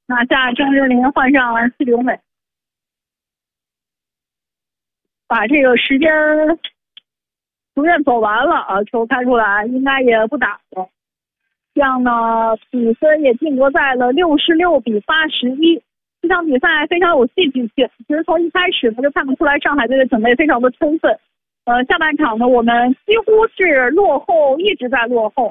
拿下郑日林，换上奚刘美，把这个时间逐渐走完了啊，球开出来应该也不打了。这样呢，比分也定格在了66-81。这场比赛非常有戏剧性，其实从一开始呢就看得出来上海队的准备非常的充分。下半场呢我们几乎是落后，一直在落后。